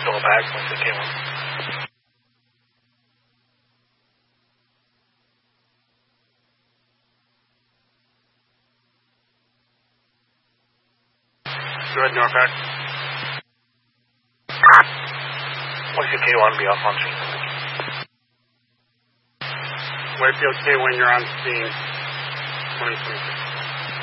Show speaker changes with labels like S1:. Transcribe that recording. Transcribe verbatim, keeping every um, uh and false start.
S1: Still back, one to K one. Go ahead, Norfolk. one to K one, be off on scene.
S2: Whitefield K one, you're on scene. twenty twenty-six.